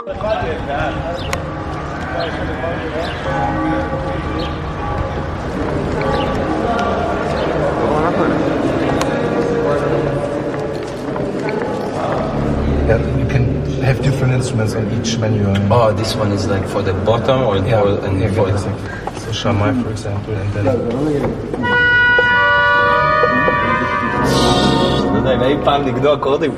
You can have different instruments on each menu. Oh, this one is like for the bottom or for so Shamai, for example, and then. לא יודע, אם אי פעם נגדו אקורדים